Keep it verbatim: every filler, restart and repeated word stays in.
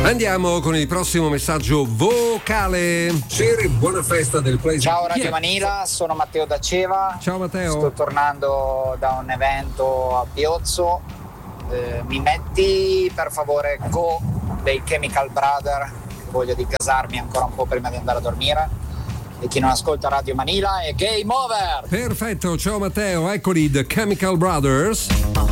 Andiamo con il prossimo messaggio vocale. Ciri, buona festa del Play. Ciao Radio Manila, sono Matteo da Ceva. Ciao Matteo. Sto tornando da un evento a Piozzo. Eh, mi metti per favore Go dei Chemical Brothers, voglio di gasarmi ancora un po' prima di andare a dormire. E chi non ascolta Radio Manila è Game Over. Perfetto, ciao Matteo, eccoli The Chemical Brothers.